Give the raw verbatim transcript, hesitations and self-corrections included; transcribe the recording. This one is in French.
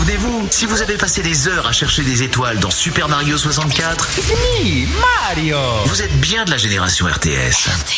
Souvenez-vous, si vous avez passé des heures à chercher des étoiles dans Super Mario soixante-quatre, It's me, Mario. vous êtes bien de la génération R T S.